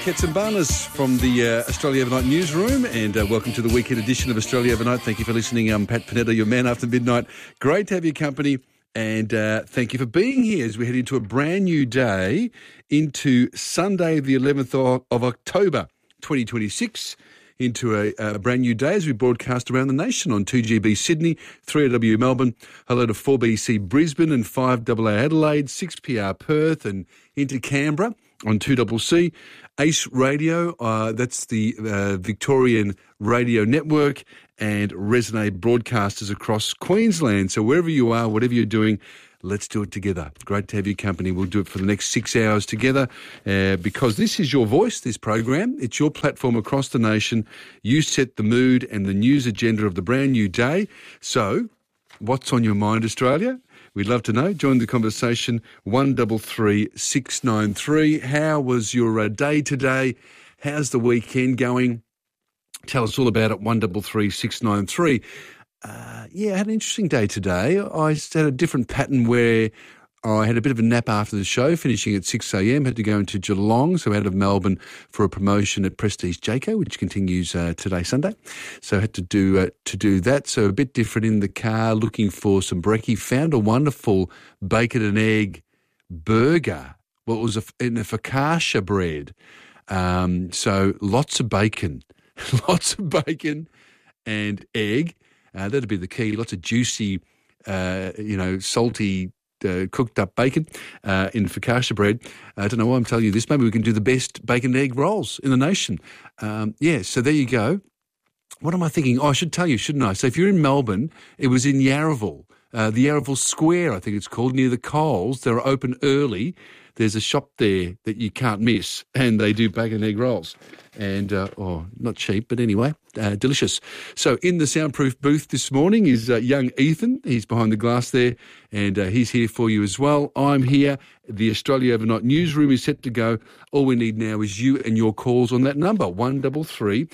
Ketsambanas from the Australia Overnight newsroom, and welcome to the weekend edition of Australia Overnight. Thank you for listening. I'm Pat Panetta, your man after midnight. Great to have your company, and thank you for being here as we head into a brand new day, into Sunday the 11th of October 2026, into a brand new day as we broadcast around the nation on 2GB Sydney, 3AW Melbourne, hello to 4BC Brisbane and 5AA Adelaide, 6PR Perth and into Canberra on 2CC. Ace Radio, that's the Victorian Radio Network, and Resonate broadcasters across Queensland. So wherever you are, whatever you're doing, let's do it together. Great to have your company. We'll do it for the next 6 hours together because this is your voice, this program. It's your platform across the nation. You set the mood and the news agenda of the brand new day. So what's on your mind, Australia? We'd love to know. Join the conversation, 133 693. How was your day today? How's the weekend going? Tell us all about it, 133 693. I had an interesting day today. I had a different pattern where I had a bit of a nap after the show, finishing at 6 a.m, had to go into Geelong, so out of Melbourne for a promotion at Prestige Jayco, which continues today, Sunday. So I had to do that. So a bit different in the car, looking for some brekkie. Found a wonderful bacon and egg burger. Well, it was in a focaccia bread. So lots of bacon and egg. That'd be the key. Lots of juicy, salty, cooked up bacon in focaccia bread. I don't know why I'm telling you this. Maybe we can do the best bacon and egg rolls in the nation. So there you go. What am I thinking? Oh, I should tell you, shouldn't I? So if you're in Melbourne, it was in Yarraville, the Yarraville Square, I think it's called, near the Coles. They're open early. There's a shop there that you can't miss, and they do bacon and egg rolls. And, not cheap, but anyway, delicious. So in the soundproof booth this morning is young Ethan. He's behind the glass there, and he's here for you as well. I'm here. The Australia Overnight newsroom is set to go. All we need now is you and your calls on that number, 133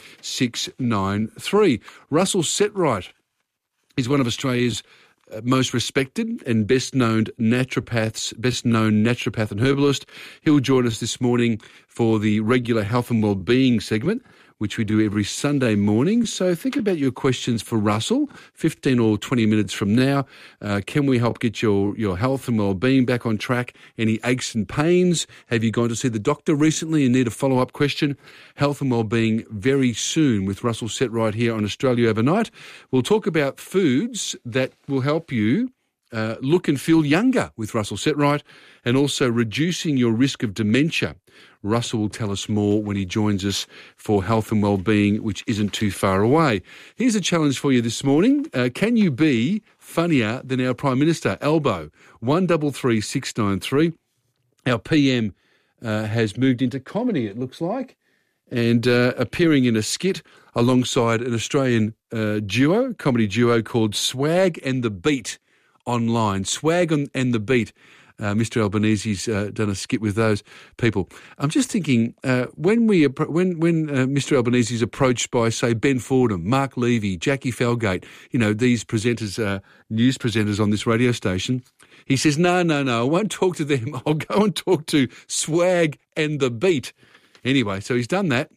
693. Russell Setright is one of Australia's most respected and best known naturopath and herbalist. He'll join us this morning for the regular health and wellbeing segment, which we do every Sunday morning. So think about your questions for Russell, 15 or 20 minutes from now. Can we help get your health and wellbeing back on track? Any aches and pains? Have you gone to see the doctor recently and need a follow-up question? Health and wellbeing very soon with Russell Setright here on Australia Overnight. We'll talk about foods that will help you look and feel younger with Russell Setright, and also reducing your risk of dementia. Russell will tell us more when he joins us for health and wellbeing, which isn't too far away. Here's a challenge for you this morning. Can you be funnier than our Prime Minister, Albo? 133 693. Our PM has moved into comedy, it looks like, and appearing in a skit alongside an Australian comedy duo called Swag and the Beat online. Swag and the Beat. Mr. Albanese's done a skit with those people. I'm just thinking, when Mr. Albanese is approached by, say, Ben Fordham, Mark Levy, Jackie Felgate, these presenters, news presenters on this radio station, he says, no, I won't talk to them. I'll go and talk to Swag and the Beat. Anyway, so he's done that.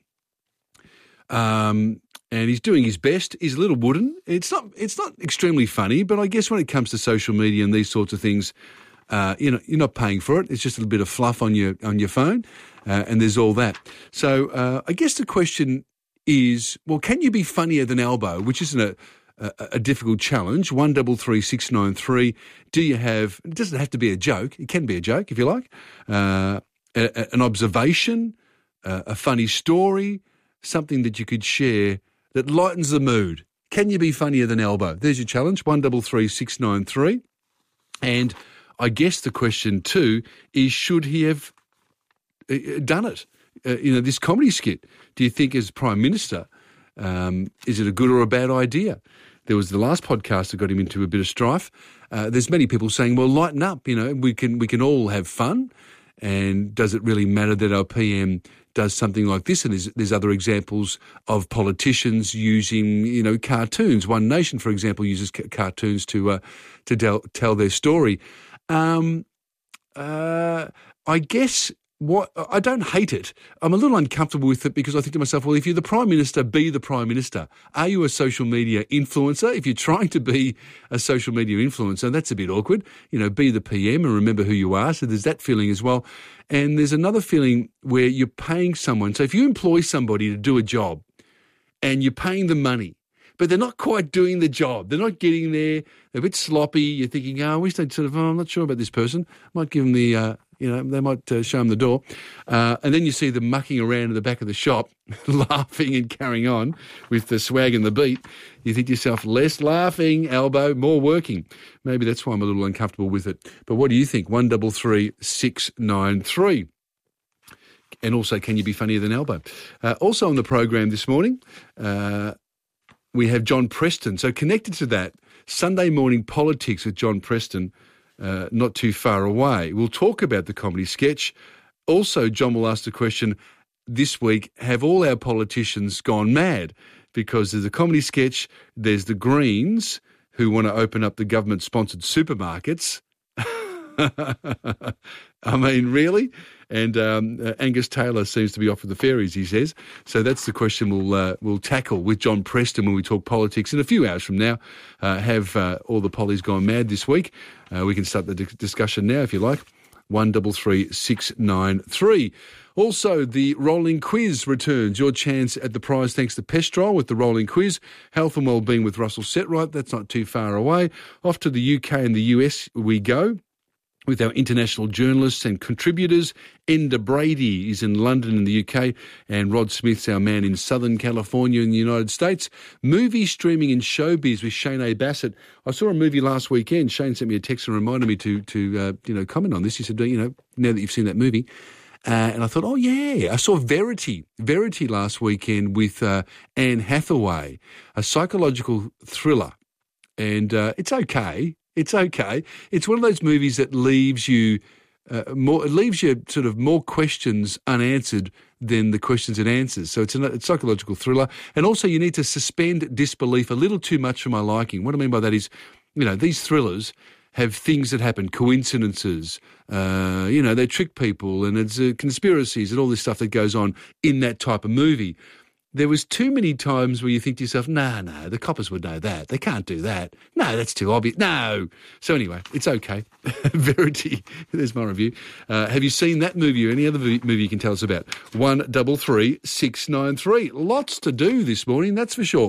And he's doing his best. He's a little wooden. It's not extremely funny, but I guess when it comes to social media and these sorts of things, you're not paying for it. It's just a little bit of fluff on your phone, and there's all that. So I guess the question is, well, can you be funnier than Albo? Which isn't a difficult challenge. 133 693. Do you have? It doesn't have to be a joke. It can be a joke if you like. An observation, a funny story, something that you could share that lightens the mood. Can you be funnier than Albo? There's your challenge. 133 693. And I guess the question too is, should he have done it? This comedy skit. Do you think as Prime Minister, is it a good or a bad idea? There was the last podcast that got him into a bit of strife. There's many people saying, well, lighten up, we can all have fun. And does it really matter that our PM does something like this? And there's other examples of politicians using, cartoons. One Nation, for example, uses cartoons to tell their story. I guess what I don't hate it. I'm a little uncomfortable with it because I think to myself, well, if you're the Prime Minister, be the Prime Minister. Are you a social media influencer? If you're trying to be a social media influencer, that's a bit awkward. Be the PM and remember who you are. So there's that feeling as well. And there's another feeling where you're paying someone. So if you employ somebody to do a job and you're paying them money, but they're not quite doing the job. They're not getting there. They're a bit sloppy. You're thinking, I'm not sure about this person. Might give them the, they might show them the door. And then you see them mucking around in the back of the shop, laughing and carrying on with the swag and the beat. You think to yourself, less laughing, Albo, more working. Maybe that's why I'm a little uncomfortable with it. But what do you think? 133 693. And also, can you be funnier than Albo? Also on the program this morning, we have John Preston. So connected to that, Sunday morning politics with John Preston, not too far away. We'll talk about the comedy sketch. Also, John will ask the question this week, have all our politicians gone mad? Because there's a comedy sketch, there's the Greens who want to open up the government-sponsored supermarkets. I mean, really? And Angus Taylor seems to be off with the fairies, he says. So that's the question we'll tackle with John Preston when we talk politics in a few hours from now. Have all the pollies gone mad this week? We can start the discussion now if you like. 133 693. Also, the rolling quiz returns. Your chance at the prize thanks to Pestrol with the rolling quiz. Health and wellbeing with Russell Setright. That's not too far away. Off to the UK and the US we go with our international journalists and contributors. Enda Brady is in London in the UK, and Rod Smith's our man in Southern California in the United States. Movie streaming in showbiz with Shane A. Bassett. I saw a movie last weekend. Shane sent me a text and reminded me to comment on this. He said, now that you've seen that movie. And I thought, oh, yeah. I saw Verity last weekend with Anne Hathaway, a psychological thriller. And it's okay. It's okay. It's one of those movies that leaves you sort of more questions unanswered than the questions it answers. So it's a psychological thriller. And also you need to suspend disbelief a little too much for my liking. What I mean by that is, these thrillers have things that happen, coincidences, they trick people and it's conspiracies and all this stuff that goes on in that type of movie. There was too many times where you think to yourself, no, the coppers would know that. They can't do that. No, that's too obvious. No. So anyway, it's okay. Verity, there's my review. Have you seen that movie or any other movie you can tell us about? 133 693. Lots to do this morning, that's for sure.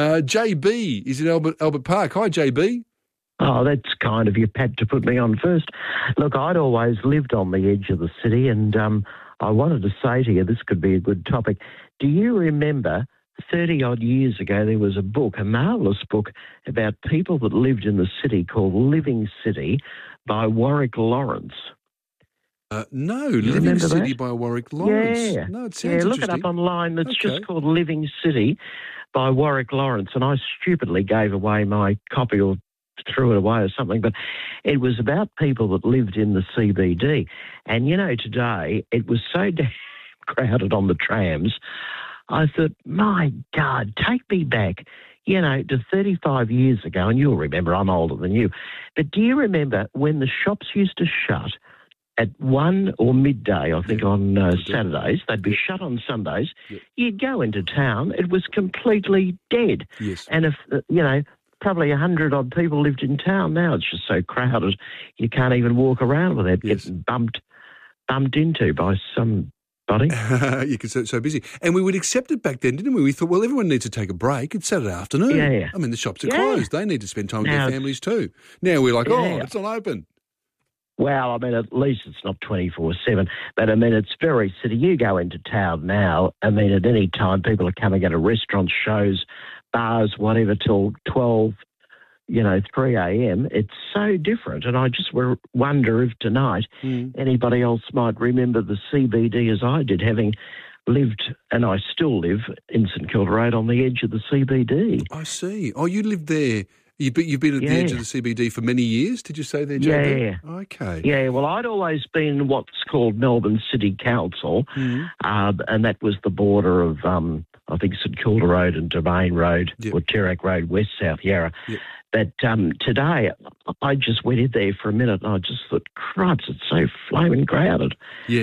JB is in Albert Park. Hi, JB. Oh, that's kind of you, Pat, to put me on first. Look, I'd always lived on the edge of the city, and I wanted to say to you, this could be a good topic. Do you remember 30-odd years ago there was a book, a marvellous book, about people that lived in the city called Living City by Warwick Lawrence? No, Living City by Warwick Lawrence. Yeah. No, it sounds look it up online. It's just called Living City by Warwick Lawrence, and I stupidly gave away my copy or threw it away or something, but it was about people that lived in the CBD. And, today it was so damn crowded on the trams, I thought, my God, take me back, to 35 years ago, and you'll remember I'm older than you, but do you remember when the shops used to shut at 1 or midday, I think, on Saturdays? They'd be shut on Sundays. Yep. You'd go into town, it was completely dead. Yes. And if, probably 100-odd people lived in town. Now it's just so crowded you can't even walk around without getting bumped into by somebody. You could so busy. And we would accept it back then, didn't we? We thought, well, everyone needs to take a break. It's Saturday afternoon. Yeah. I mean, the shops are closed. They need to spend time with their families too. Now we're like, it's not open. Well, I mean, at least it's not 24/7. But, I mean, it's very city. You go into town now, I mean, at any time people are coming out of restaurants, shows, bars, whatever, till 12, 3 a.m. It's so different. And I just wonder if tonight anybody else might remember the CBD as I did, having lived, and I still live, in St Kilda Road on the edge of the CBD. I see. Oh, you lived there. You've been at the edge of the CBD for many years, did you say there, JB? Yeah. Okay. Yeah, well, I'd always been what's called Melbourne City Council, and that was the border of, I think, St Kilda Road and Domain Road, or Terrac Road, West South Yarra. Yep. But today, I just went in there for a minute and I just thought, cripes, it's so flaming crowded. Yes.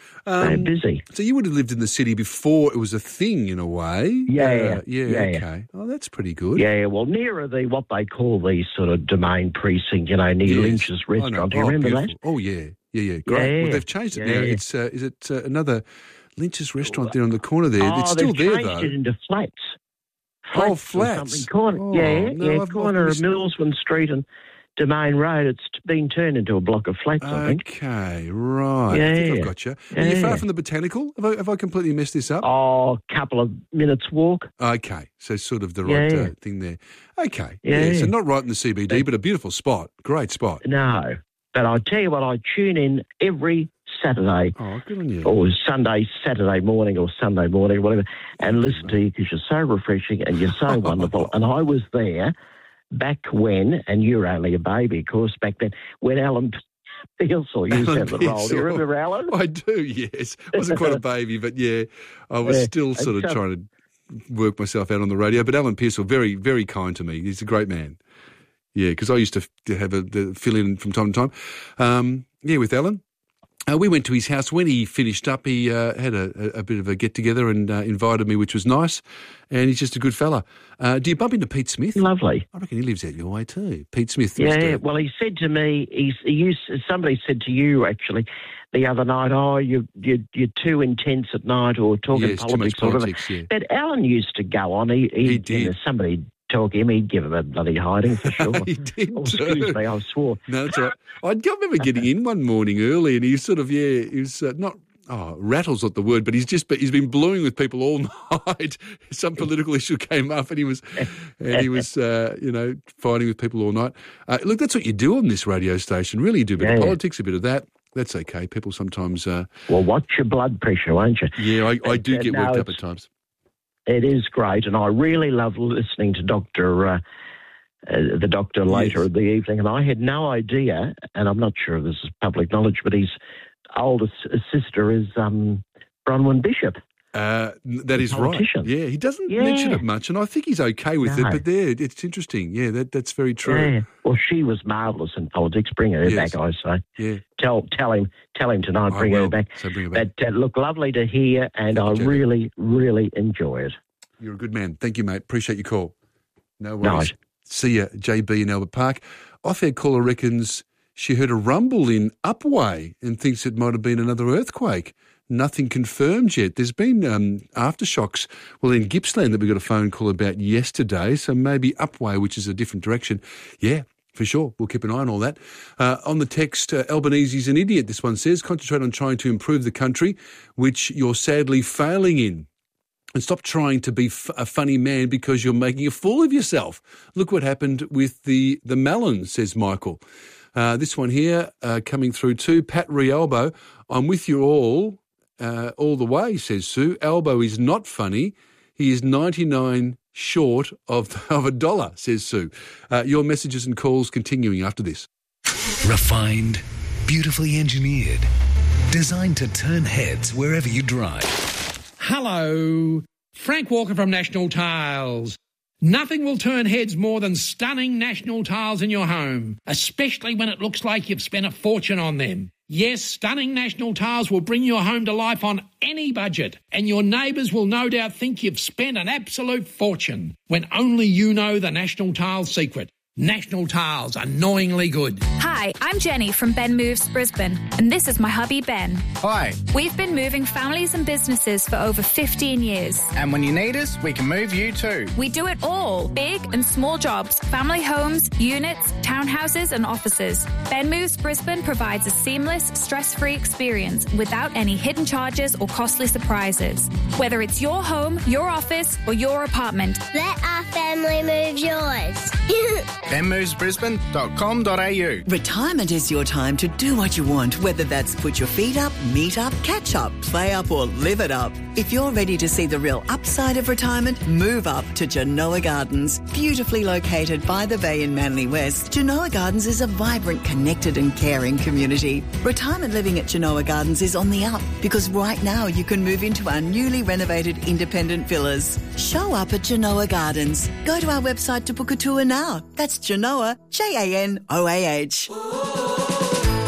They're busy. So you would have lived in the city before it was a thing, in a way. Yeah. Okay. Oh, that's pretty good. Yeah, well, nearer what they call the sort of Domain precinct, near Lynch's restaurant. Do you remember beautiful. that? Oh, yeah. Great. Yeah, well, they've changed it now. yeah. It's is it another Lynch's restaurant there on the corner there? It's still there, they've though. changed it into flats. Oh, Or flats. something. I've Corner of missed- Millsman Street and Domain Road. It's been turned into a block of flats, I think. Okay, right. I think I've Yeah. got you. Are you far from the Botanical? Have I completely messed this up? Oh, a couple of minutes walk. Okay, so sort of the right thing there. Okay, so not right in the CBD, but a beautiful spot. Great spot. No, but I tell you what, I tune in every Saturday. Oh, good on you. Or Saturday morning or Sunday morning, whatever, and listen to you because you're so refreshing and you're so wonderful. And I was there back when, and you were only a baby, of course, back then, when Alan Pearsall used to have the role. Do you remember Alan? I do, yes. I wasn't quite a baby, but I was still sort of trying to work myself out on the radio. But Alan Pearsall, very, very kind to me. He's a great man. Yeah, because I used to have the fill in from time to time. With Alan. We went to his house. When he finished up, he had a bit of a get-together and invited me, which was nice. And he's just a good fella. Do you bump into Pete Smith? Lovely. I reckon he lives out your way too. Pete Smith. Yeah, well, he said to me, somebody said to you, actually, the other night, you're too intense at night or talking politics. Too much politics, or whatever. But Alan used to go on. He did. You know, somebody talk him, he'd give him a bloody hiding for sure. He did. Oh, excuse me, I swore. No, that's all right. I remember getting in one morning early, and he sort of he was not. Rattle's not the word, but he's been bluing with people all night. Some political issue came up, and he was fighting with people all night. Look, that's what you do on this radio station. Really, you do a bit of politics, a bit of that. That's okay. People sometimes. Well, watch your blood pressure, won't you? Yeah, I do get worked up at times. It is great, and I really love listening to the doctor later in the evening. And I had no idea, and I'm not sure if this is public knowledge, but his oldest sister is Bronwyn Bishop. That is right. Yeah, he doesn't mention it much, and I think he's okay with it. But it's interesting. Yeah, that's very true. Yeah. Well, she was marvellous in politics. Bring her back, I say. Yeah. Tell him tonight. Bring her back. So bring her back. But look, lovely to hear, and I really, really enjoy it. You're a good man. Thank you, mate. Appreciate your call. No worries. Nice. See ya, JB in Albert Park. Off-air caller reckons she heard a rumble in Upwey and thinks it might have been another earthquake. Nothing confirmed yet. There's been aftershocks, in Gippsland that we got a phone call about yesterday, so maybe Upwey, which is a different direction. Yeah, for sure. We'll keep an eye on all that. On the text, Albanese's an idiot, this one says. Concentrate on trying to improve the country, which you're sadly failing in. And stop trying to be a funny man because you're making a fool of yourself. Look what happened with the Mallons, says Michael. This one here coming through too. Pat Rialbo, I'm with you all the way, says Sue. Albo is not funny. He is 99 short of $1, says Sue. Your messages and calls continuing after this. Refined, beautifully engineered, designed to turn heads wherever you drive. Hello, Frank Walker from National Tiles. Nothing will turn heads more than stunning National Tiles in your home, especially when it looks like you've spent a fortune on them. Yes, stunning National Tiles will bring your home to life on any budget, and your neighbours will no doubt think you've spent an absolute fortune when only you know the National Tiles secret. National Tiles, annoyingly good. Hi, I'm Jenny from Ben Moves Brisbane, and this is my hubby Ben. Hi. We've been moving families and businesses for over 15 years. And when you need us, we can move you too. We do it all, big and small jobs, family homes, units, townhouses and offices. Ben Moves Brisbane provides a seamless, stress-free experience without any hidden charges or costly surprises. Whether it's your home, your office or your apartment. Let our family move yours. benmovesbrisbane.com.au. Retirement is your time to do what you want, whether that's put your feet up, meet up, catch up, play up or live it up. If you're ready to see the real upside of retirement, move up to Genoa Gardens. Beautifully located by the bay in Manly West, Genoa Gardens is a vibrant, connected and caring community. Retirement living at Genoa Gardens is on the up because right now you can move into our newly renovated independent villas. Show up at Genoa Gardens. Go to our website to book a tour now. That's Genoa, Janoah.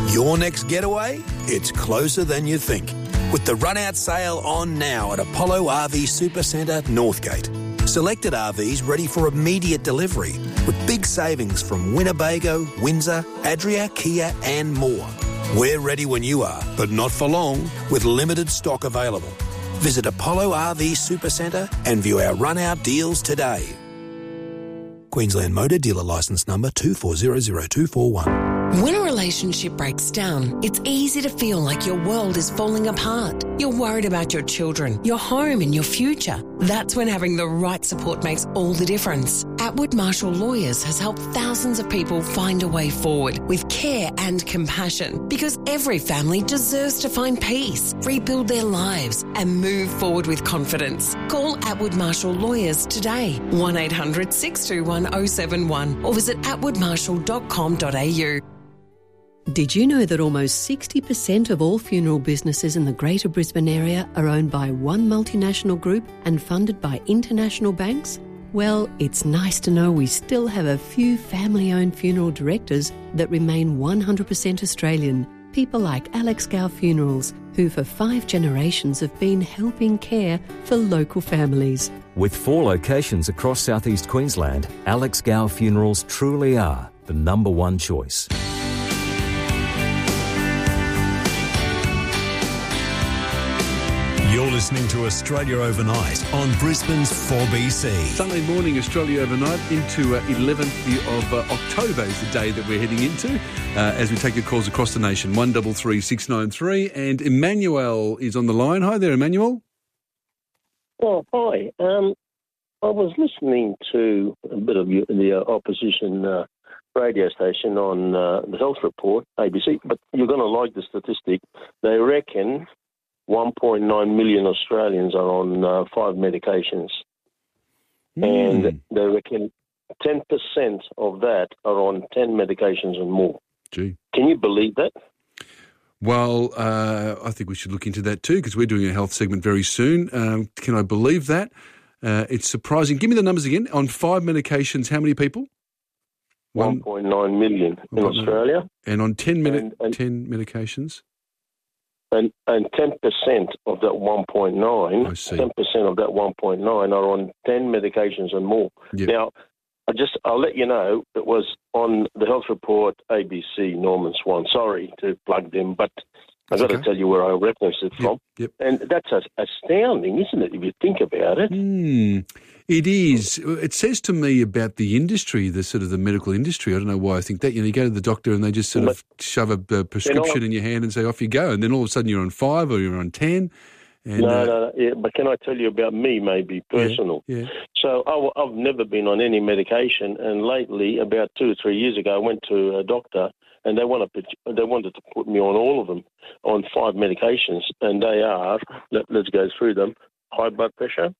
Your next getaway? It's closer than you think. With the run-out sale on now at Apollo RV Supercentre, Northgate. Selected RVs ready for immediate delivery with big savings from Winnebago, Windsor, Adria, Kia and more. We're ready when you are, but not for long, with limited stock available. Visit Apollo RV Supercentre and view our run-out deals today. Queensland Motor Dealer Licence Number 2400241. When a relationship breaks down, it's easy to feel like your world is falling apart. You're worried about your children, your home and your future. That's when having the right support makes all the difference. Atwood Marshall Lawyers has helped thousands of people find a way forward with care and compassion, because every family deserves to find peace, rebuild their lives and move forward with confidence. Call Atwood Marshall Lawyers today, 1800 621 071 or visit atwoodmarshall.com.au. Did you know that almost 60% of all funeral businesses in the Greater Brisbane area are owned by one multinational group and funded by international banks? Well, it's nice to know we still have a few family-owned funeral directors that remain 100% Australian. People like Alex Gow Funerals, who for 5 generations have been helping care for local families. With 4 locations across southeast Queensland, Alex Gow Funerals truly are the number one choice. You're listening to Australia Overnight on Brisbane's 4BC. Sunday morning, Australia Overnight into 11th of October is the day that we're heading into as we take your calls across the nation. 133693 and Emmanuel is on the line. Hi there, Emmanuel. Oh, hi. I was listening to a bit of the opposition radio station on the Health Report, ABC, but you're going to like the statistic. They reckon 1.9 million Australians are on 5 medications. And they reckon 10% of that are on 10 medications and more. Gee. Can you believe that? Well, I think we should look into that too, because we're doing a health segment very soon. Can I believe that? It's surprising. Give me the numbers again. On 5 medications, how many people? 1.9 million in Australia. And on 10 medications? And 10% of that 1.9, 10% of that 1.9 are on 10 medications and more. Yep. Now, I'll let you know, it was on the Health Report, ABC, Norman Swan. Sorry to plug them, but I've got to tell you where I referenced it from. Yep. And that's astounding, isn't it, if you think about it? It is. It says to me about the industry, the sort of the medical industry. I don't know why I think that. You go to the doctor and they just sort of shove a prescription in your hand and say, off you go. And then all of a sudden you're on 5 or you're on 10. And, No. Yeah, but can I tell you about me, maybe, personal? Yeah. So I've never been on any medication. And lately, about 2 or 3 years ago, I went to a doctor and they wanted to put me on all of them, on 5 medications. And they are, let's go through them, high blood pressure,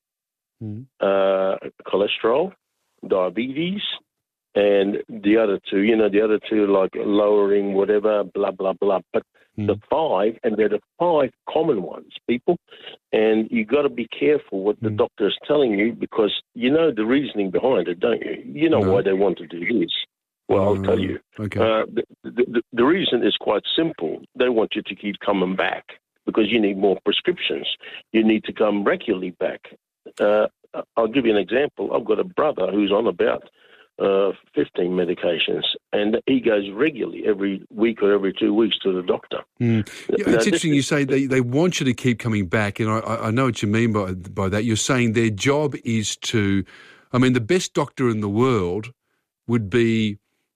cholesterol, diabetes, and the other two, like lowering whatever, blah, blah, blah. But the 5, and they're the 5 common ones, people. And you got to be careful what the doctor is telling you, because you know the reasoning behind it, don't you? You know why they want to do this. Well, I'll tell you. Okay. The reason is quite simple. They want you to keep coming back because you need more prescriptions. You need to come regularly back. I'll give you an example. I've got a brother who's on about 15 medications, and he goes regularly every week or every 2 weeks to the doctor. It's interesting you say they want you to keep coming back, and I know what you mean by that. You're saying their job is to, the best doctor in the world would be,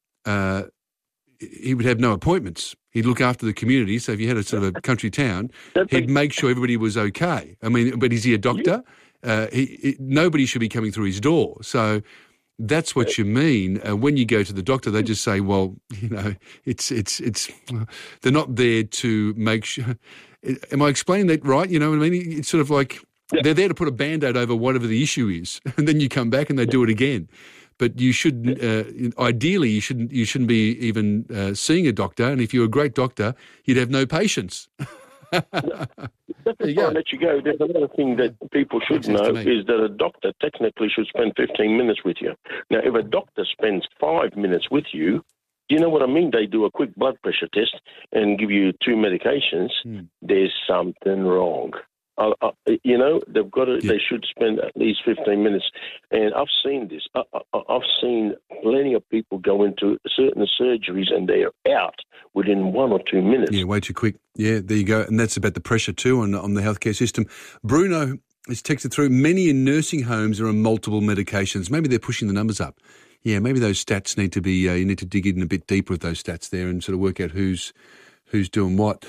he would have no appointments. He'd look after the community. So if you had a sort of a country town, he'd make sure everybody was okay. But is he a doctor? Nobody should be coming through his door. So that's what you mean. When you go to the doctor, they just say, well, it's they're not there to make sure. Am I explaining that right? You know what I mean? It's sort of like they're there to put a Band-Aid over whatever the issue is, and then you come back and they do it again. But you should, ideally, you shouldn't be even seeing a doctor. And if you're a great doctor, you'd have no patience. Before I let you go, there's another thing that people should know is that a doctor technically should spend 15 minutes with you. Now, if a doctor spends 5 minutes with you, you know what I mean? They do a quick blood pressure test and give you 2 medications. There's something wrong. You know, they've got to. They should spend at least 15 minutes. And I've seen this. I've seen plenty of people go into certain surgeries and they are out within 1 or 2 minutes. Yeah, way too quick. Yeah, there you go. And that's about the pressure too on the healthcare system. Bruno is texted through. Many in nursing homes are on multiple medications. Maybe they're pushing the numbers up. Yeah, maybe those stats need to be. You need to dig in a bit deeper with those stats there and sort of work out who's doing what.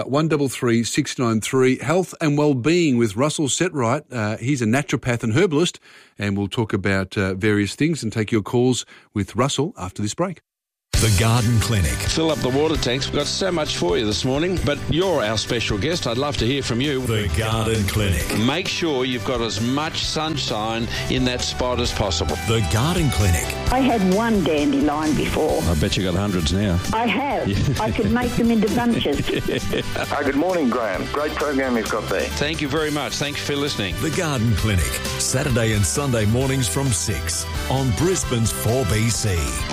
133 693 Health and Wellbeing with Russell Setright. He's a naturopath and herbalist, and we'll talk about various things and take your calls with Russell after this break. The Garden Clinic. Fill up the water tanks. We've got so much for you this morning, but you're our special guest. I'd love to hear from you. The Garden Clinic. Make sure you've got as much sunshine in that spot as possible. The Garden Clinic. I had one dandelion before. I bet you got hundreds now. I have. I could make them into bunches. Good morning, Graham. Great program you've got there. Thank you very much. Thanks for listening. The Garden Clinic. Saturday and Sunday mornings from 6 on Brisbane's 4BC.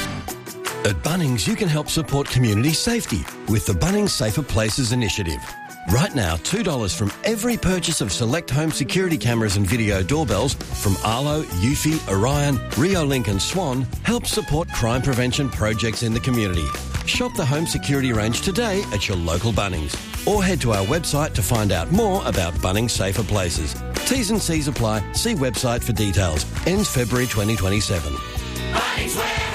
At Bunnings, you can help support community safety with the Bunnings Safer Places initiative. Right now, $2 from every purchase of select home security cameras and video doorbells from Arlo, Eufy, Orion, Riolink and Swan helps support crime prevention projects in the community. Shop the home security range today at your local Bunnings or head to our website to find out more about Bunnings Safer Places. T's and C's apply. See website for details. Ends February 2027. Bunnings Warehouse.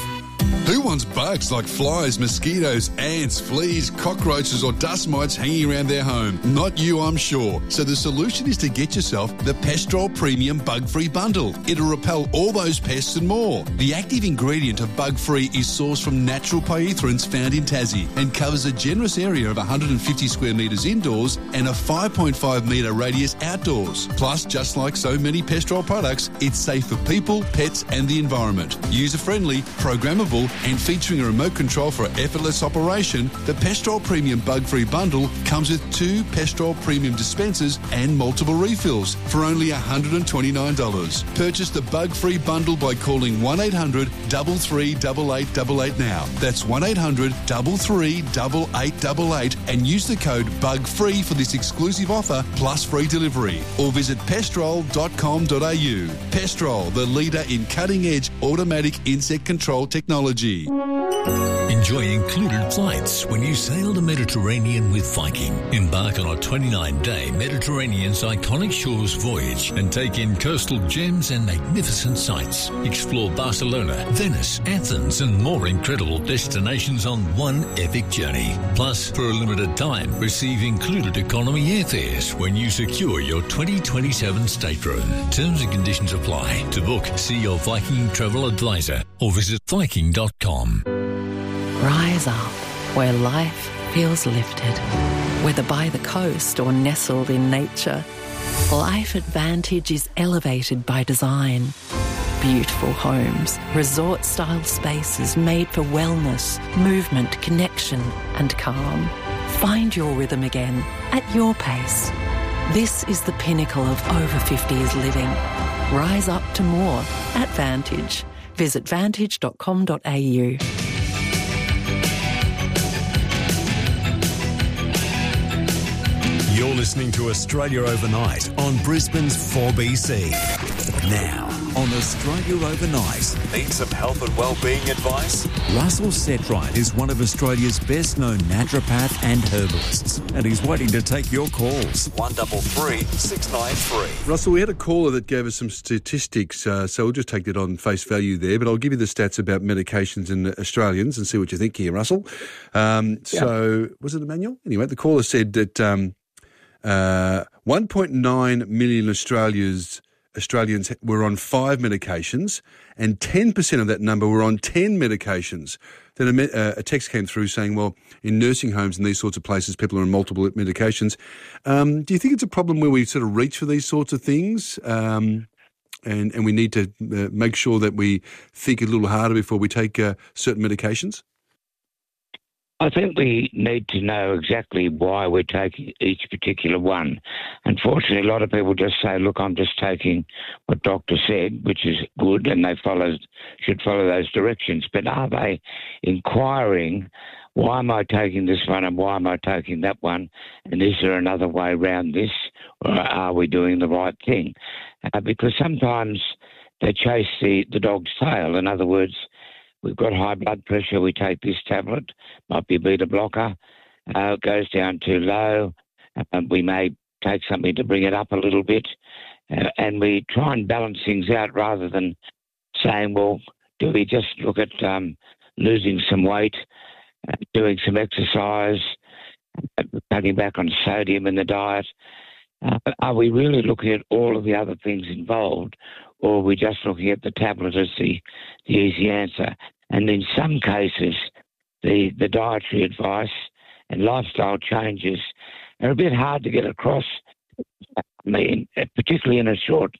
Who wants bugs like flies, mosquitoes, ants, fleas, cockroaches or dust mites hanging around their home? Not you, I'm sure. So the solution is to get yourself the Pestrol Premium Bug-Free Bundle. It'll repel all those pests and more. The active ingredient of Bug-Free is sourced from natural pyrethroids found in Tassie and covers a generous area of 150 square metres indoors and a 5.5 metre radius outdoors. Plus, just like so many Pestrol products, it's safe for people, pets and the environment. User-friendly, programmable and featuring a remote control for effortless operation, the Pestrol Premium Bug-Free Bundle comes with 2 Pestrol Premium dispensers and multiple refills for only $129. Purchase the Bug-Free Bundle by calling 1800 33 8888 now. That's 1800 33 8888 and use the code BUGFREE for this exclusive offer plus free delivery. Or visit pestrol.com.au. Pestrol, the leader in cutting-edge automatic insect control technology. Enjoy included flights when you sail the Mediterranean with Viking. Embark on a 29-day Mediterranean's iconic shores voyage and take in coastal gems and magnificent sights. Explore Barcelona, Venice, Athens and more incredible destinations on one epic journey. Plus, for a limited time, receive included economy airfares when you secure your 2027 stateroom. Terms and conditions apply. To book, see your Viking travel advisor or visit Viking.com. Rise up where life feels lifted, whether by the coast or nestled in nature. Life Advantage is elevated by design. Beautiful homes, resort-style spaces made for wellness, movement, connection and calm. Find your rhythm again at your pace. This is the pinnacle of over 50s living. Rise up to more at Vantage. Visit vantage.com.au. You're listening to Australia Overnight on Brisbane's 4BC. Now, on Australia Overnight. Need some health and wellbeing advice? Russell Setright is one of Australia's best-known naturopath and herbalists, and he's waiting to take your calls. 133 693. Russell, we had a caller that gave us some statistics, so we'll just take that on face value there, but I'll give you the stats about medications in Australians and see what you think here, Russell. So, was it Emmanuel? Anyway, the caller said that 1.9 million Australians were on 5 medications and 10% of that number were on 10 medications. Then a text came through saying, well, in nursing homes and these sorts of places, people are on multiple medications. Do you think it's a problem where we sort of reach for these sorts of things and we need to make sure that we think a little harder before we take certain medications? I think we need to know exactly why we're taking each particular one. Unfortunately, a lot of people just say, look, I'm just taking what doctor said, which is good, and they should follow those directions. But are they inquiring, why am I taking this one and why am I taking that one? And is there another way around this? Or are we doing the right thing? Because sometimes they chase the dog's tail. In other words, we've got high blood pressure, we take this tablet, might be a beta blocker, it goes down too low, we may take something to bring it up a little bit, and we try and balance things out rather than saying, well, do we just look at losing some weight, doing some exercise, cutting back on sodium in the diet? Are we really looking at all of the other things involved, or are we just looking at the tablet as the easy answer? And in some cases, the dietary advice and lifestyle changes are a bit hard to get across, particularly in a short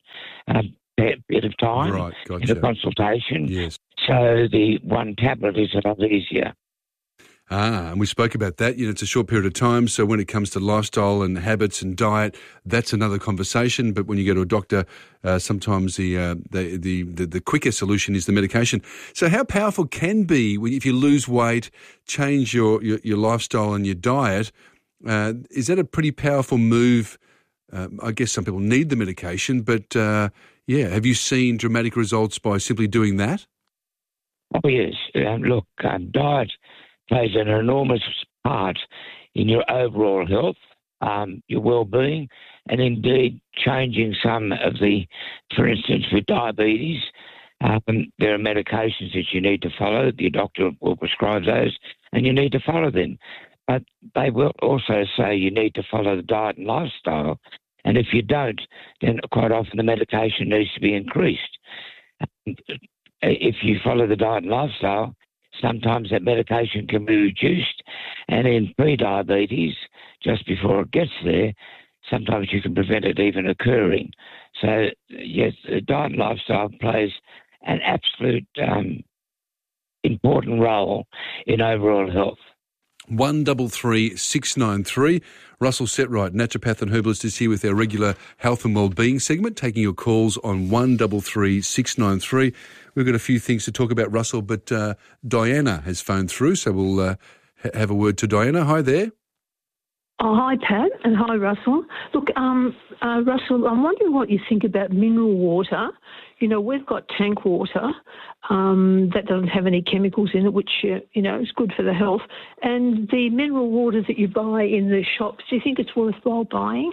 bit of time, right, gotcha. in a consultation. Yes. So the one tablet is a lot easier. And we spoke about that. It's a short period of time. So when it comes to lifestyle and habits and diet, that's another conversation. But when you go to a doctor, sometimes the quicker solution is the medication. So how powerful can be if you lose weight, change your lifestyle and your diet? Is that a pretty powerful move? I guess some people need the medication, but have you seen dramatic results by simply doing that? Oh yes. Look, diet plays an enormous part in your overall health, your well-being, and indeed changing some of for instance, with diabetes, there are medications that you need to follow. Your doctor will prescribe those, and you need to follow them. But they will also say you need to follow the diet and lifestyle, and if you don't, then quite often the medication needs to be increased. If you follow the diet and lifestyle, sometimes that medication can be reduced, and in pre-diabetes, just before it gets there, sometimes you can prevent it even occurring. So, yes, the diet and lifestyle plays an absolute important role in overall health. 133 693. Russell Setright, naturopath and herbalist, is here with our regular health and wellbeing segment, taking your calls on 133 693. We've got a few things to talk about, Russell, but Diana has phoned through, so we'll have a word to Diana. Hi there. Oh, hi, Pat, and hi, Russell. Look, Russell, I'm wondering what you think about mineral water. We've got tank water that doesn't have any chemicals in it, which, is good for the health. And the mineral water that you buy in the shops, do you think it's worthwhile buying?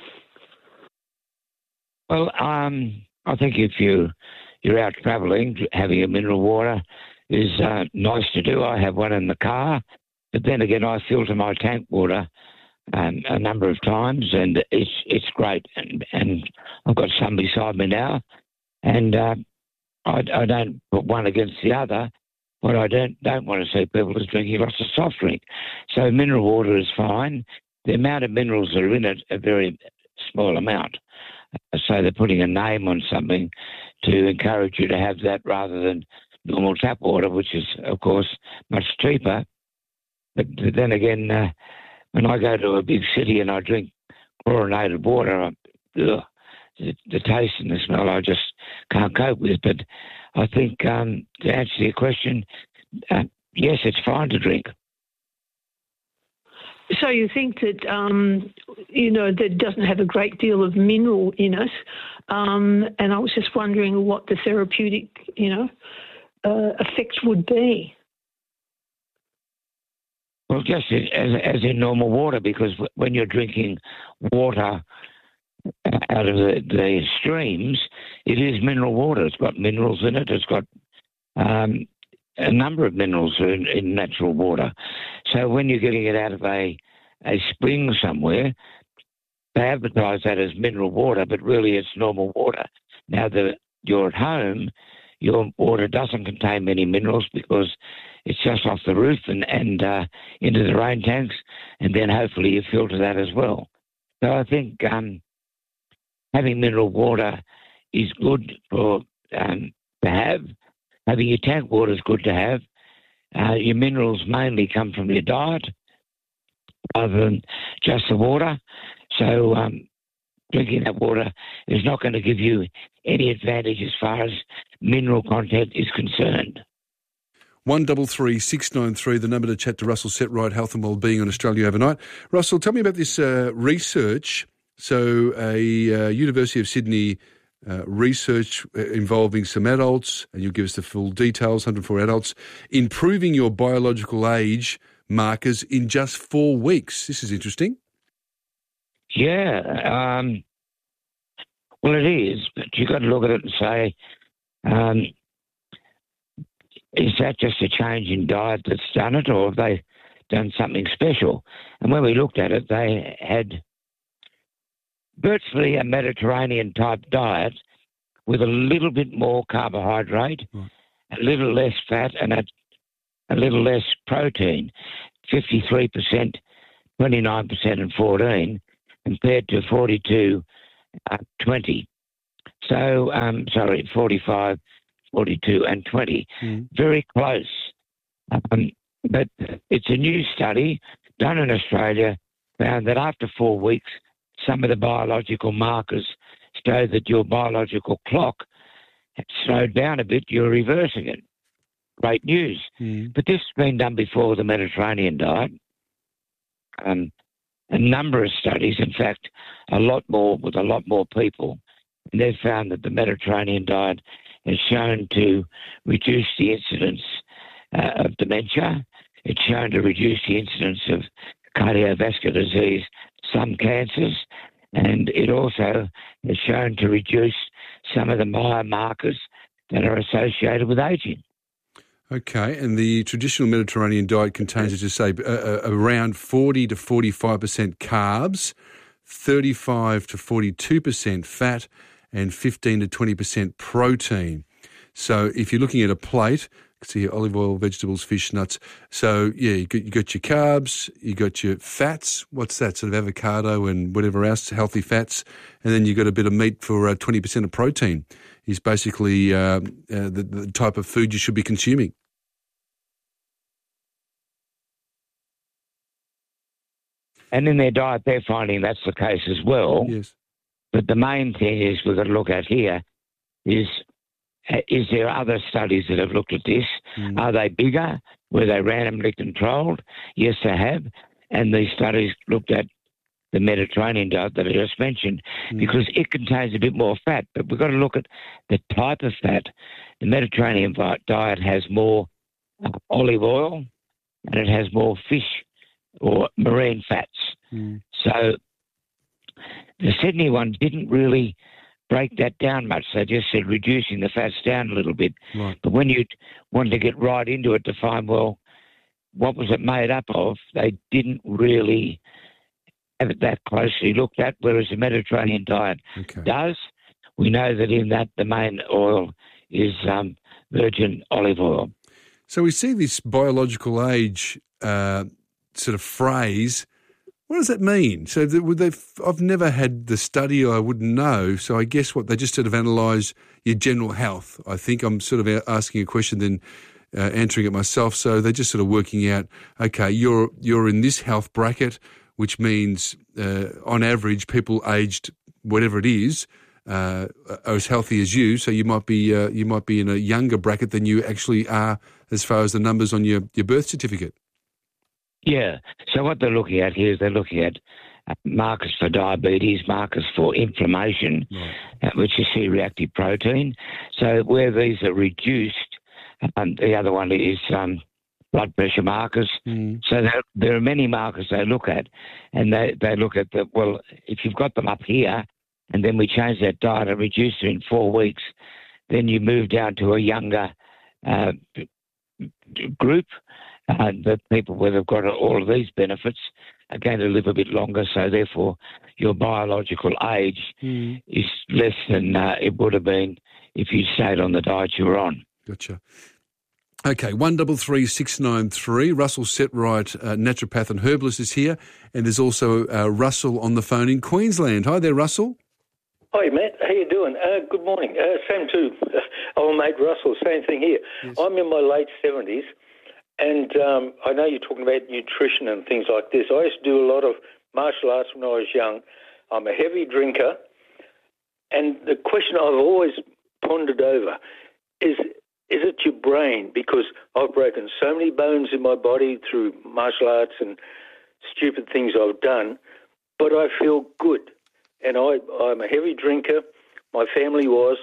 Well, I think if you're out travelling, having a mineral water is nice to do. I have one in the car, but then again, I filter my tank water a number of times, and it's great. And I've got some beside me now, and I don't put one against the other. What I don't want to see people is drinking lots of soft drink. So mineral water is fine. The amount of minerals that are in it a very small amount. So they're putting a name on something to encourage you to have that rather than normal tap water, which is, of course, much cheaper. But then again, when I go to a big city and I drink chlorinated water, the taste and the smell I just can't cope with. But I think to answer your question, yes, it's fine to drink. So you think that, that doesn't have a great deal of mineral in it. And I was just wondering what the therapeutic, effects would be. Well, just as in normal water, because when you're drinking water out of the streams, it is mineral water. It's got minerals in it. It's got a number of minerals in natural water. So when you're getting it out of a spring somewhere, they advertise that as mineral water, but really it's normal water. Now that you're at home, your water doesn't contain many minerals because it's just off the roof and into the rain tanks, and then hopefully you filter that as well. So I think having mineral water is good to have. Having your tank water is good to have. Your minerals mainly come from your diet, rather than just the water. So drinking that water is not going to give you any advantage as far as mineral content is concerned. 133 693, the number to chat to Russell Setright, Health and Wellbeing on Australia Overnight. Russell, tell me about this research. So a University of Sydney research involving some adults, and you'll give us the full details, 104 adults, improving your biological age markers in just 4 weeks. This is interesting. Yeah, well, it is, but you've got to look at it and say, is that just a change in diet that's done it, or have they done something special? And when we looked at it, they had virtually a Mediterranean-type diet with a little bit more carbohydrate, a little less fat, and a little less protein, 53%, 29% and 14%, compared to 42, 20. So, 45, 42 and 20. Very close. But it's a new study done in Australia, found that after 4 weeks, some of the biological markers show that your biological clock has slowed down a bit, you're reversing it. Great news. But this has been done before the Mediterranean diet. A number of studies, in fact, a lot more with a lot more people, and they've found that the Mediterranean diet has shown to reduce the incidence of dementia. It's shown to reduce the incidence of cardiovascular disease, some cancers, and it also has shown to reduce some of the biomarkers that are associated with ageing. Okay, and the traditional Mediterranean diet contains, as you say, around 40 to 45% carbs, 35 to 42% fat, and 15 to 20% protein. So if you're looking at a plate, see here, olive oil, vegetables, fish, nuts. So, yeah, you got your carbs, you got your fats. What's that? Sort of avocado and whatever else, healthy fats. And then you got a bit of meat for 20% of protein. Is basically the type of food you should be consuming. And in their diet, they're finding that's the case as well. Yes. But the main thing is we've got to look at here is there other studies that have looked at this? Are they bigger? Were they randomly controlled? Yes, they have. And these studies looked at the Mediterranean diet that I just mentioned because it contains a bit more fat. But we've got to look at the type of fat. The Mediterranean diet has more olive oil and it has more fish or marine fats. So the Sydney one didn't really break that down much. They just said reducing the fats down a little bit. Right. But when you wanted to get right into it to find, well, what was it made up of, they didn't really have it that closely looked at, whereas the Mediterranean diet does. We know that in that the main oil is virgin olive oil. So we see this biological age sort of phrase. What does that mean? So I've never had the study, I wouldn't know. So I guess what they just sort of analyse your general health. I think I'm sort of asking a question, then answering it myself. So they're just sort of working out, okay, you're in this health bracket, which means on average people aged whatever it is are as healthy as you. So you might be in a younger bracket than you actually are as far as the numbers on your birth certificate. Yeah. So what they're looking at here is they're looking at markers for diabetes, markers for inflammation, which is C-reactive protein. So where these are reduced, the other one is blood pressure markers. So there are many markers they look at, and they look at well, if you've got them up here, and then we change that diet and reduce it in 4 weeks, then you move down to a younger group. The people where they've got all of these benefits are going to live a bit longer, so therefore your biological age is less than it would have been if you stayed on the diet you were on. Gotcha. Okay, 133 693. Russell Setright, naturopath and herbalist, is here, and there's also Russell on the phone in Queensland. Hi there, Russell. Hi, Matt. How you doing? Good morning. Same to old mate Russell. Same thing here. Yes. I'm in my late 70s. And I know you're talking about nutrition and things like this. I used to do a lot of martial arts when I was young. I'm a heavy drinker. And the question I've always pondered over is it your brain? Because I've broken so many bones in my body through martial arts and stupid things I've done, but I feel good. And I'm a heavy drinker. My family was.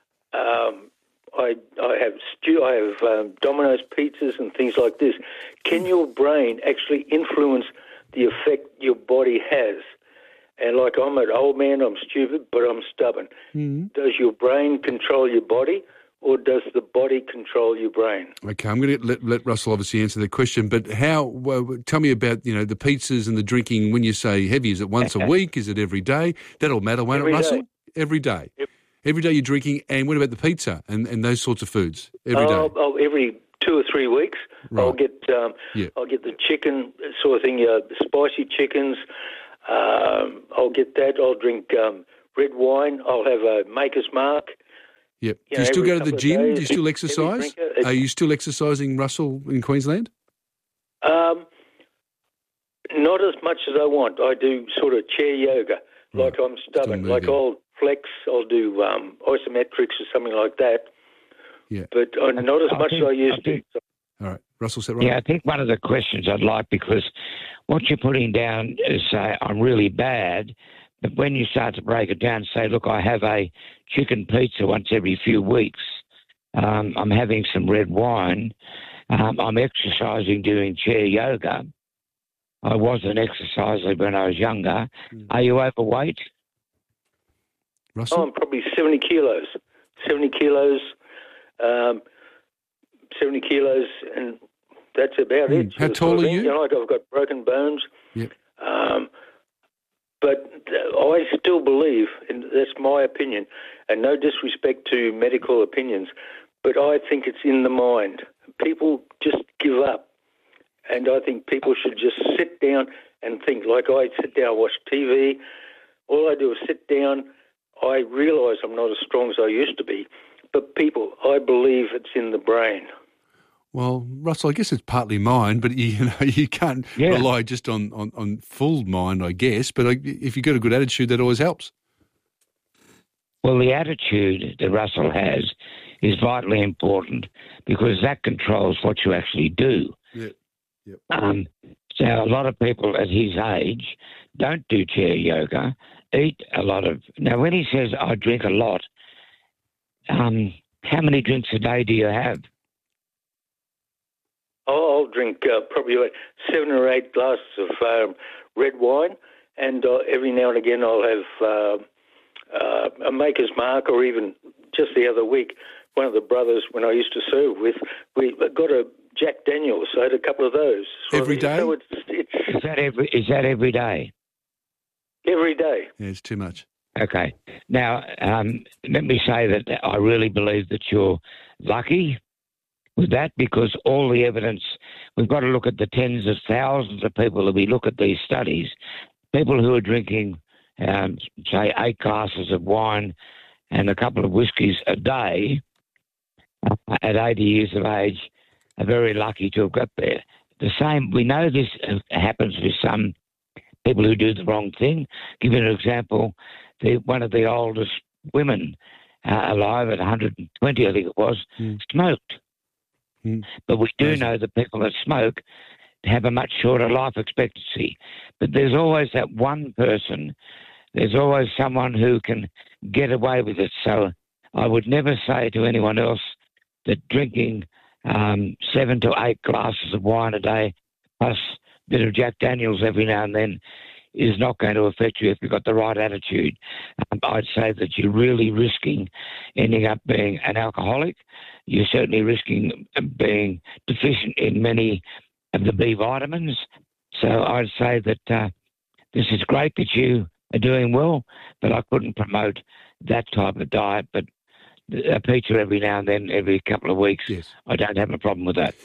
I have Domino's pizzas and things like this. Can your brain actually influence the effect your body has? And like, I'm an old man, I'm stupid, but I'm stubborn. Mm-hmm. Does your brain control your body, or does the body control your brain? Okay, I'm going to let Russell obviously answer that question, but tell me about, the pizzas and the drinking. When you say heavy, is it once a week? Is it every day? That'll matter, won't it, Russell? Every day. Yep. Every day you're drinking, and what about the pizza and those sorts of foods? Every day? Every 2 or 3 weeks. Right. I'll get the chicken sort of thing, the spicy chickens. I'll get that. I'll drink red wine. I'll have a Maker's Mark. Yep. Do you still go to the gym? Do you still exercise? Are you still exercising, Russell, in Queensland? Not as much as I want. I do sort of chair yoga. Right. Like I'm stubborn. Like I'll flex. I'll do isometrics or something like that. Yeah. But not as much as I used to. All right. Russell said right. Yeah, I think one of the questions I'd like, because what you're putting down is say, I'm really bad, but when you start to break it down, say, look, I have a chicken pizza once every few weeks. I'm having some red wine. I'm exercising, doing chair yoga. I was an exerciser when I was younger. Are you overweight? Russell? I'm probably 70 kilos. 70 kilos, and that's about it. How tall are you? Like I've got broken bones. Yep. But I still believe, and that's my opinion, and no disrespect to medical opinions, but I think it's in the mind. People just give up. And I think people should just sit down and think. Like I sit down, watch TV. All I do is sit down. I realise I'm not as strong as I used to be. But people, I believe it's in the brain. Well, Russell, I guess it's partly mind, but you can't rely just on full mind, I guess. But if you've got a good attitude, that always helps. Well, the attitude that Russell has is vitally important because that controls what you actually do. Yeah. Yep. So a lot of people at his age don't do chair yoga, eat a lot of... Now, when he says, I drink a lot, how many drinks a day do you have? I'll drink probably like 7 or 8 glasses of red wine, and every now and again I'll have a Maker's Mark, or even just the other week, one of the brothers when I used to serve with, we got a Jack Daniels. I had a couple of those. Every day? So is that every day? Every day. Yeah, it's too much. Okay. Now, let me say that I really believe that you're lucky with that, because all the evidence, we've got to look at the tens of thousands of people that we look at these studies, people who are drinking, say, 8 glasses of wine and a couple of whiskies a day at 80 years of age, are very lucky to have got there. The same, we know this happens with some people who do the wrong thing. Give you an example, one of the oldest women alive at 120, I think it was, smoked. But we do know that people that smoke have a much shorter life expectancy. But there's always that one person, there's always someone who can get away with it. So I would never say to anyone else that drinking 7 to 8 glasses of wine a day plus a bit of Jack Daniels every now and then is not going to affect you if you've got the right attitude. I'd say that you're really risking ending up being an alcoholic. You're certainly risking being deficient in many of the B vitamins. So I'd say that this is great that you are doing well, but I couldn't promote that type of diet. But a pizza every now and then, every couple of weeks, yes. I don't have a problem with that.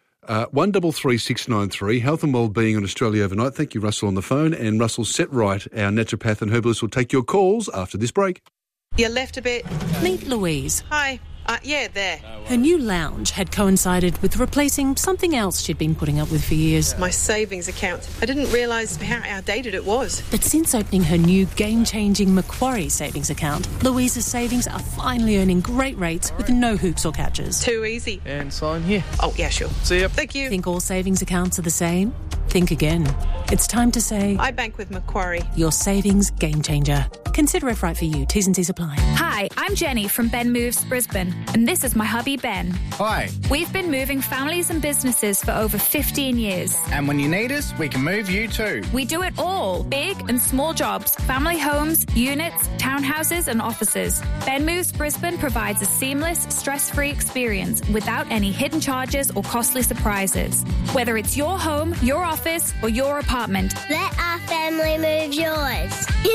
133693, Health and Wellbeing on Australia Overnight. Thank you, Russell, on the phone. And Russell Setright, our naturopath and herbalist, will take your calls after this break. You left a bit. Meet Louise. Hi. Yeah, there. Her new lounge had coincided with replacing something else she'd been putting up with for years. My savings account. I didn't realise how outdated it was. But since opening her new game-changing Macquarie savings account, Louisa's savings are finally earning great rates with no hoops or catches. Too easy. And sign here. Oh, yeah, sure. See ya. Thank you. Think all savings accounts are the same? Think again. It's time to say... I bank with Macquarie. Your savings game changer. Consider if right for you. T's and C's apply. Hi, I'm Jenny from Ben Moves Brisbane, and this is my hubby Ben. Hi. We've been moving families and businesses for over 15 years. And when you need us, we can move you too. We do it all. Big and small jobs, family homes, units, townhouses and offices. Ben Moves Brisbane provides a seamless, stress-free experience without any hidden charges or costly surprises. Whether it's your home, your office or your apartment. Let our family move yours.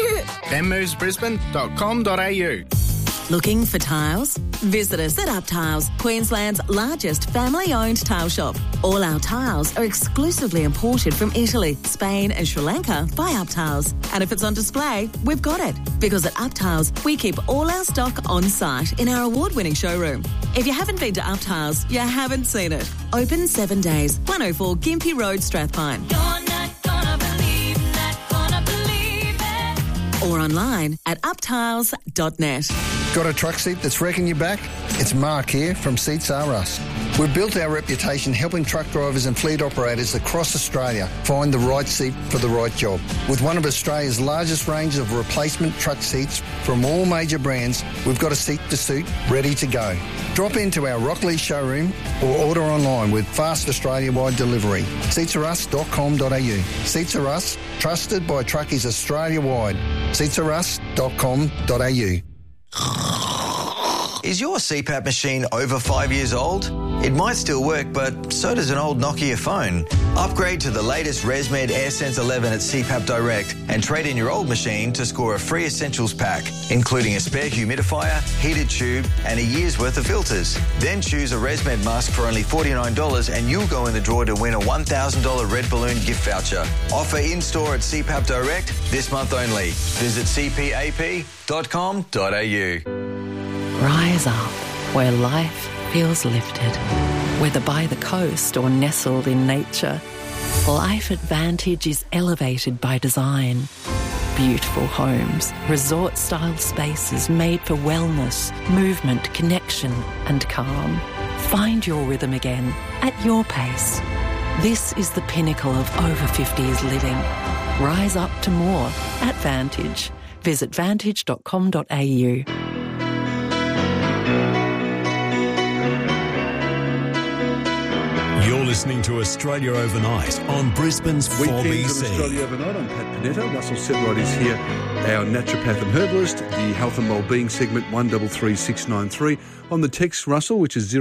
benmovesbrisbane.com.au. Looking for tiles? Visit us at Up Tiles, Queensland's largest family-owned tile shop. All our tiles are exclusively imported from Italy, Spain and Sri Lanka by Up Tiles. And if it's on display, we've got it. Because at Up Tiles, we keep all our stock on site in our award-winning showroom. If you haven't been to Up Tiles, you haven't seen it. Open 7 days, 104 Gympie Road, Strathpine. Or online at uptiles.net. Got a truck seat that's wrecking your back? It's Mark here from Seats R Us. We've built our reputation helping truck drivers and fleet operators across Australia find the right seat for the right job. With one of Australia's largest ranges of replacement truck seats from all major brands, we've got a seat to suit ready to go. Drop into our Rockley showroom or order online with fast Australia-wide delivery. Seatsarus.com.au. Seats R Us, trusted by truckies Australia-wide. Seatsarus.com.au. Is your CPAP machine over 5 years old? It might still work, but so does an old Nokia phone. Upgrade to the latest ResMed AirSense 11 at CPAP Direct and trade in your old machine to score a free essentials pack, including a spare humidifier, heated tube and a year's worth of filters. Then choose a ResMed mask for only $49 and you'll go in the draw to win a $1,000 Red Balloon gift voucher. Offer in-store at CPAP Direct this month only. Visit cpap.com.au. Rise up where life feels lifted. Whether by the coast or nestled in nature, Life Advantage is elevated by design. Beautiful homes, resort-style spaces made for wellness, movement, connection and calm. Find your rhythm again at your pace. This is the pinnacle of over 50s living. Rise up to more at Vantage. Visit vantage.com.au. You're listening to Australia Overnight on Brisbane's 4BC. Weekend on Australia Overnight. I'm Pat Panetta. Russell Setright is here, our naturopath and herbalist. The health and wellbeing segment 133693. On the text, Russell, which is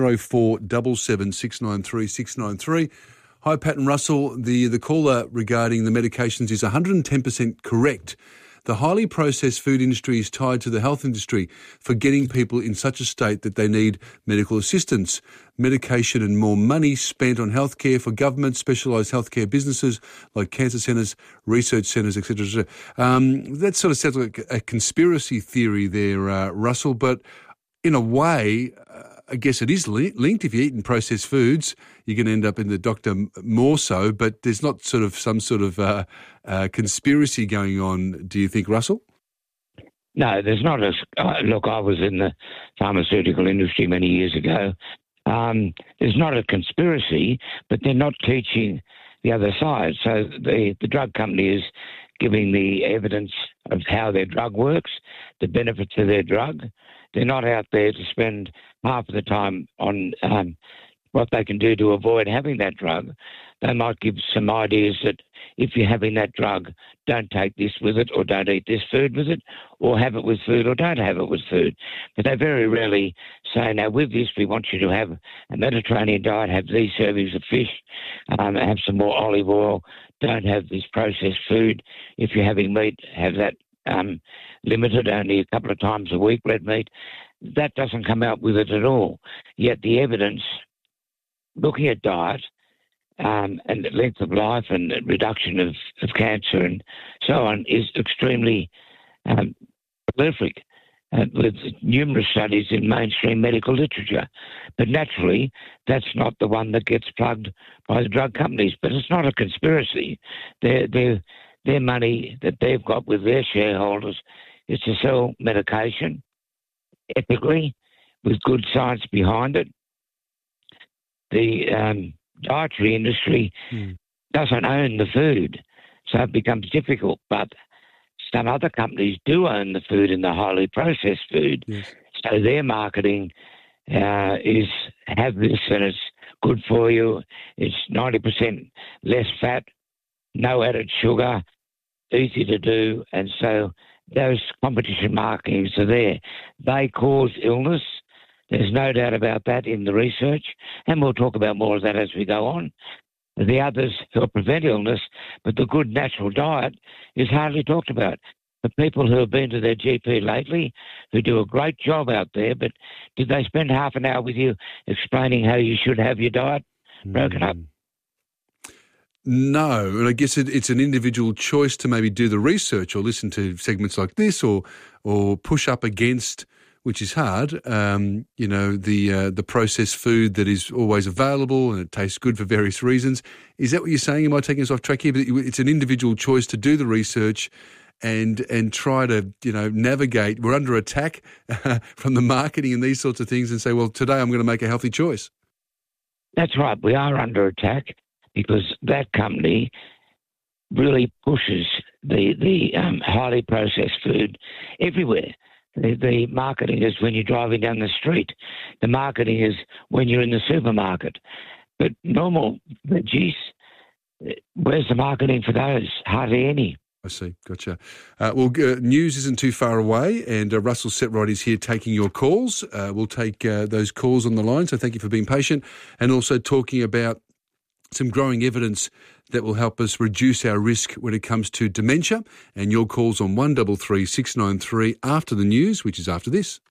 0477693693. Hi, Pat and Russell. The caller regarding the medications is 110% correct. The highly processed food industry is tied to the health industry for getting people in such a state that they need medical assistance, medication and more money spent on healthcare for government, specialised healthcare businesses like cancer centres, research centres, etc. That sort of sounds like a conspiracy theory there, Russell, but in a way, I guess it is linked. If you're eating processed foods, you're going to end up in the doctor more so, but there's not sort of some sort of conspiracy going on, do you think, Russell? No, there's not. Look, I was in the pharmaceutical industry many years ago. There's not a conspiracy, but they're not teaching the other side. So the drug company is giving the evidence of how their drug works, the benefits of their drug. They're not out there to spend half of the time on what they can do to avoid having that drug. They might give some ideas that if you're having that drug, don't take this with it or don't eat this food with it, or have it with food or don't have it with food. But they very rarely say, now with this, we want you to have a Mediterranean diet, have these servings of fish, have some more olive oil, don't have this processed food. If you're having meat, have that limited, only a couple of times a week, red meat. That doesn't come out with it at all. Yet the evidence, looking at diet and length of life and reduction of cancer and so on, is extremely prolific. with numerous studies in mainstream medical literature. But naturally, that's not the one that gets plugged by the drug companies. But it's not a conspiracy. Their money that they've got with their shareholders is to sell medication ethically with good science behind it. The dietary industry doesn't own the food, so it becomes difficult. But some other companies do own the food and the highly processed food. Yes. So their marketing is have this and it's good for you. It's 90% less fat, no added sugar, easy to do. And so those competition marketings are there. They cause illness. There's no doubt about that in the research. And we'll talk about more of that as we go on. The others help prevent illness, but the good natural diet is hardly talked about. The people who have been to their GP lately, who do a great job out there, but did they spend half an hour with you explaining how you should have your diet broken up? No, and I guess it's an individual choice to maybe do the research or listen to segments like this or push up against, which is hard, the processed food that is always available and it tastes good for various reasons. Is that what you're saying? Am I taking us off track here? But it's an individual choice to do the research and try to, navigate. We're under attack from the marketing and these sorts of things and say, well, today I'm going to make a healthy choice. That's right. We are under attack because that company really pushes the highly processed food everywhere. The marketing is when you're driving down the street. The marketing is when you're in the supermarket. But normal veggies, where's the marketing for those? Hardly any. I see. Gotcha. News isn't too far away, and Russell Setright is here taking your calls. We'll take those calls on the line, so thank you for being patient, and also talking about some growing evidence that will help us reduce our risk when it comes to dementia. And your calls on 133 693 after the news, which is after this.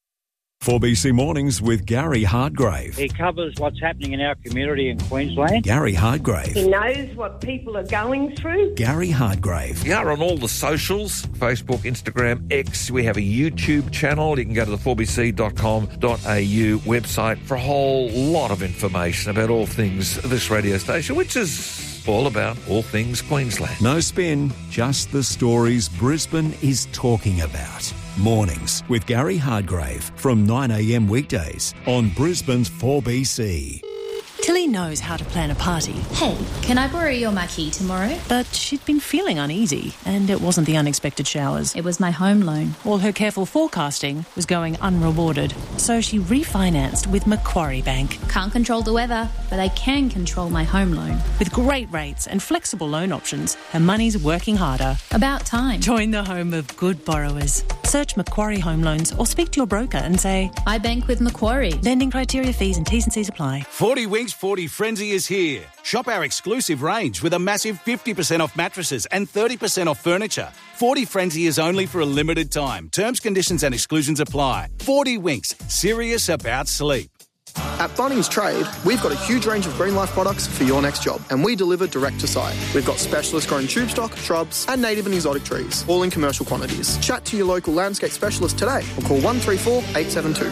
4BC Mornings with Gary Hardgrave. He covers what's happening in our community in Queensland. Gary Hardgrave. He knows what people are going through. Gary Hardgrave. We are on all the socials, Facebook, Instagram, X. We have a YouTube channel. You can go to the 4bc.com.au website for a whole lot of information about all things this radio station, which is all about all things Queensland. No spin, just the stories Brisbane is talking about. Mornings with Gary Hardgrave from 9am weekdays on Brisbane's 4BC. Tilly knows how to plan a party. Hey, can I borrow your marquee tomorrow? But she'd been feeling uneasy, and it wasn't the unexpected showers. It was my home loan. All her careful forecasting was going unrewarded, so she refinanced with Macquarie Bank. Can't control the weather, but I can control my home loan. With great rates and flexible loan options, her money's working harder. About time. Join the home of good borrowers. Search Macquarie Home Loans or speak to your broker and say, I bank with Macquarie. Lending criteria, fees and T's and C's apply. 40 Winks 40 Frenzy is here. Shop our exclusive range with a massive 50% off mattresses and 30% off furniture. 40 Frenzy is only for a limited time. Terms, conditions and exclusions apply. 40 Winks, serious about sleep. At Bunnings Trade, we've got a huge range of Green Life products for your next job, and we deliver direct to site. We've got specialist grown tube stock, shrubs, and native and exotic trees, all in commercial quantities. Chat to your local landscape specialist today or call 134 872.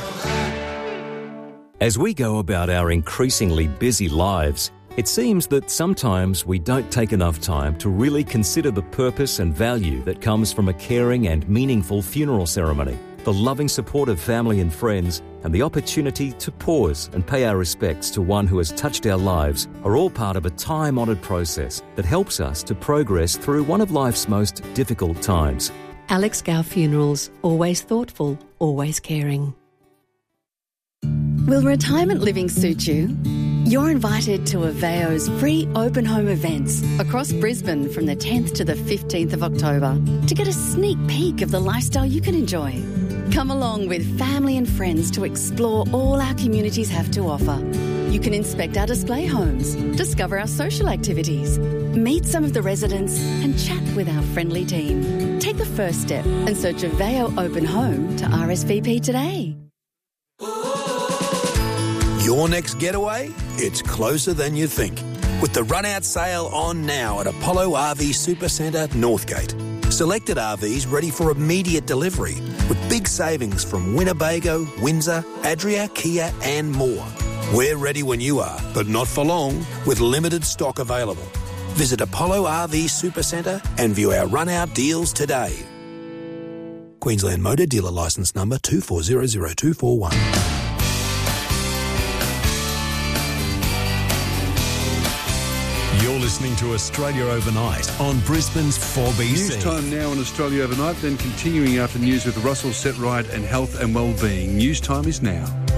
As we go about our increasingly busy lives, it seems that sometimes we don't take enough time to really consider the purpose and value that comes from a caring and meaningful funeral ceremony. The loving support of family and friends, and the opportunity to pause and pay our respects to one who has touched our lives are all part of a time-honoured process that helps us to progress through one of life's most difficult times. Alex Gow Funerals, always thoughtful, always caring. Will retirement living suit you? You're invited to Aveo's free open home events across Brisbane from the 10th to the 15th of October to get a sneak peek of the lifestyle you can enjoy. Come along with family and friends to explore all our communities have to offer. You can inspect our display homes, discover our social activities, meet some of the residents and chat with our friendly team. Take the first step and search Aveo Open Home to RSVP today. Your next getaway? It's closer than you think. With the run-out sale on now at Apollo RV Supercentre Northgate. Selected RVs ready for immediate delivery with big savings from Winnebago, Windsor, Adria, Kia and more. We're ready when you are, but not for long, with limited stock available. Visit Apollo RV Supercentre and view our run-out deals today. Queensland Motor Dealer Licence Number 24000241. You're listening to Australia Overnight on Brisbane's 4BC. News time now on Australia Overnight, then continuing after news with Russell Setright and health and wellbeing. News time is now.